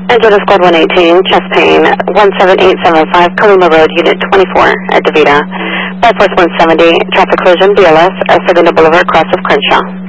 Angela Squad 118, chest pain, 17875, Kalima Road, Unit 24 at DeVita. Bypass 170, traffic collision, BLS, Sagunda Boulevard, cross of Crenshaw.